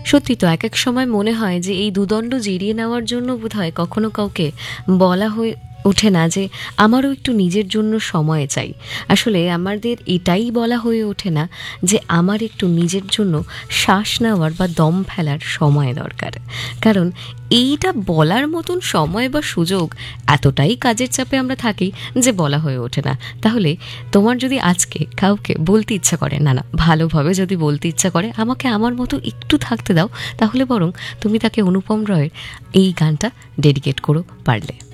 সত্যি তো এক এক সময় মনে হয় যে এই দুদণ্ড জিরিয়ে নেওয়ার জন্য বোধহয় কখনো কাউকে বলা হয়ে ওঠে না যে আমারও একটু নিজের জন্য সময় চাই। আসলে আমাদের এটাই বলা হয়ে ওঠে না যে আমার একটু নিজের জন্য শ্বাস নেওয়ার বা দম ফেলার সময় দরকার। কারণ এইটা বলার মতন সময় বা সুযোগ এতটাই কাজের চাপে আমরা থাকি যে বলা হয়ে ওঠে না। তাহলে তোমার যদি আজকে কাউকে বলতে ইচ্ছা করে, না না ভালোভাবে যদি বলতে ইচ্ছা করে আমাকে আমার মতো একটু থাকতে দাও, তাহলে বরং তুমি তাকে অনুপম রয়ের এই গানটা ডেডিকেট করো পারলে।